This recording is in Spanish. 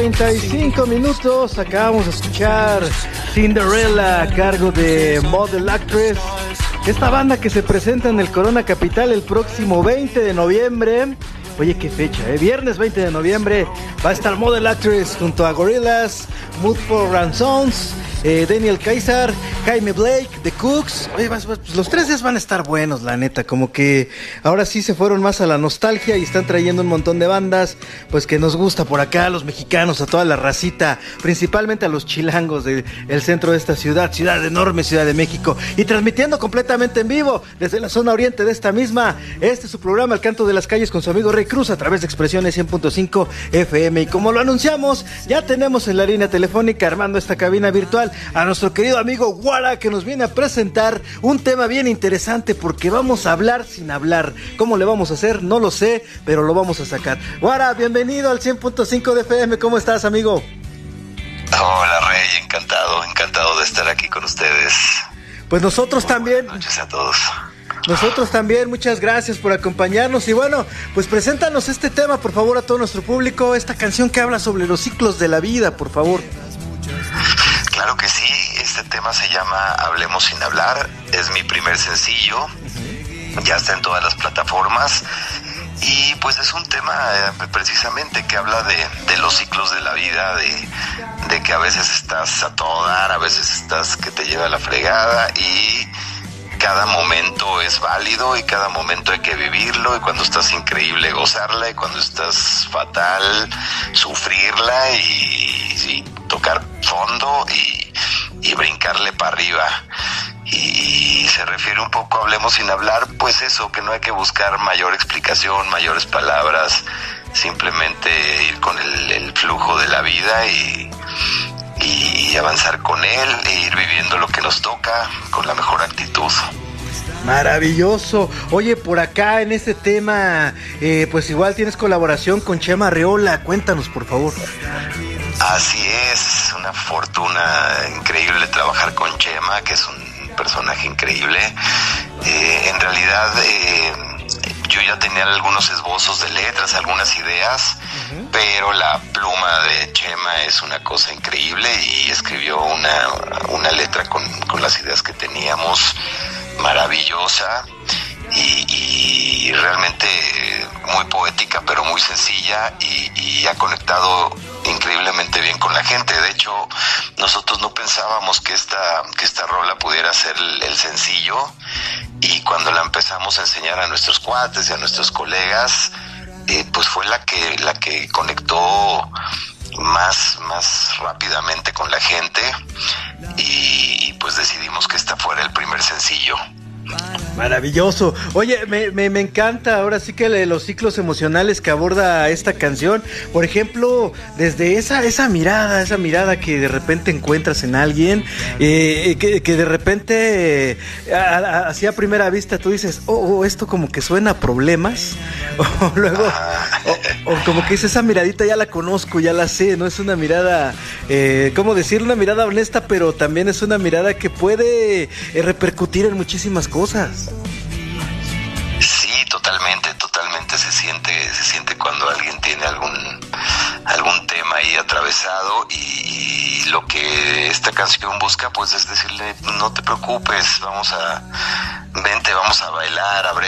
35 minutos. Acabamos de escuchar Cinderella a cargo de Model Actress. Esta banda que se presenta en el Corona Capital el próximo 20 de noviembre. Oye, qué fecha, viernes 20 de noviembre va a estar Model Actress junto a Gorillaz, Mood for Ransoms, Daniel Caesar, Jaime Blake, The Cooks. Oye, pues los 3 días van a estar buenos, la neta, como que ahora sí se fueron más a la nostalgia y están trayendo un montón de bandas, pues que nos gusta por acá, a los mexicanos, a toda la racita, principalmente a los chilangos del centro de esta ciudad enorme, Ciudad de México, y transmitiendo completamente en vivo desde la zona oriente de esta misma. Este es su programa, El Canto de las Calles, con su amigo Rey Cruz, a través de Expresiones 100.5 FM, y como lo anunciamos, ya tenemos en la línea telefónica, armando esta cabina virtual, a nuestro querido amigo Guara, que nos viene a presentar un tema bien interesante, porque vamos a hablar sin hablar. ¿Cómo le vamos a hacer? No lo sé, pero lo vamos a sacar. Guara, bienvenido al 100.5 de FM, ¿cómo estás, amigo? Hola, Rey, encantado de estar aquí con ustedes. Pues nosotros también. Buenas noches a todos. Nosotros también, muchas gracias por acompañarnos. Y bueno, pues preséntanos este tema, por favor, a todo nuestro público, esta canción que habla sobre los ciclos de la vida, por favor. Claro que sí, este tema se llama Hablemos sin hablar, es mi primer sencillo, ya está en todas las plataformas, y pues es un tema precisamente que habla de los ciclos de la vida, de que a veces estás a todo dar, a veces estás que te lleva la fregada, y cada momento es válido y cada momento hay que vivirlo, y cuando estás increíble gozarla, y cuando estás fatal sufrirla y tocar fondo y brincarle para arriba. Y se refiere un poco a Hablemos sin hablar, pues eso, que no hay que buscar mayor explicación, mayores palabras, simplemente ir con el flujo de la vida y avanzar con él e ir viviendo lo que nos toca con la mejor actitud. Maravilloso. Oye, por acá en este tema, pues igual tienes colaboración con Chema Arreola. Cuéntanos, por favor. Así es, una fortuna increíble trabajar con Chema, que es un personaje increíble. En realidad, yo ya tenía algunos esbozos de letras, algunas ideas, pero la pluma de Chema es una cosa increíble, y escribió una letra con las ideas que teníamos, maravillosa y realmente muy poética, pero muy sencilla, y ha conectado increíblemente bien con la gente. De hecho, nosotros no pensábamos que esta rola pudiera ser el sencillo, y cuando la empezamos a enseñar a nuestros cuates y a nuestros colegas, pues fue la que conectó más rápidamente con la gente, y pues decidimos que esta fuera el primer sencillo. Maravilloso. Oye, me encanta ahora sí que los ciclos emocionales que aborda esta canción. Por ejemplo, desde esa mirada que de repente encuentras en alguien, que de repente así a primera vista tú dices, esto como que suena a problemas, o luego o como que esa miradita ya la conozco, ya la sé, no es una mirada, ¿cómo decirlo? Una mirada honesta, pero también es una mirada que puede repercutir en muchísimas cosas. Sí, totalmente se siente cuando alguien tiene algún tema ahí atravesado, y lo que esta canción busca pues es decirle, no te preocupes, vamos a bailar,